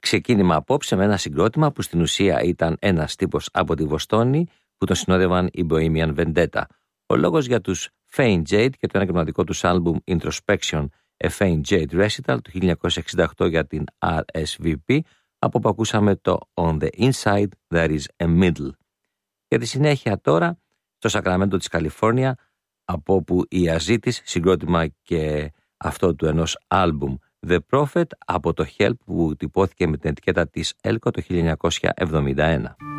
Ξεκίνημα απόψε με ένα συγκρότημα που στην ουσία ήταν ένας τύπος από τη Βοστόνη που τον συνόδευαν οι Bohemian Vendetta. Ο λόγος για τους Faint Jade και το ένα και μοναδικό τους άλμπουμ Introspection, A Faint Jade Recital του 1968 για την RSVP, από όπου ακούσαμε το On the Inside There is a Middle. Για τη συνέχεια τώρα, στο Σακραμέντο της Καλιφόρνια, από όπου η Αζίτης, συγκρότημα και αυτό του ενός άλμπουμ The Prophet, από το Help που τυπώθηκε με την ετικέτα της Elko το 1971.